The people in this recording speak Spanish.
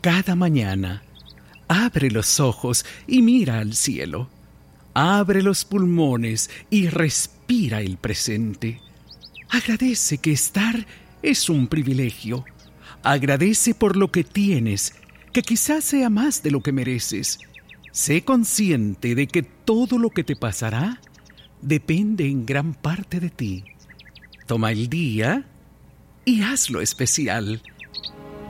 Cada mañana, abre los ojos y mira al cielo. Abre los pulmones y respira el presente. Agradece que estar es un privilegio. Agradece por lo que tienes, que quizás sea más de lo que mereces. Sé consciente de que todo lo que te pasará depende en gran parte de ti. Toma el día y hazlo especial.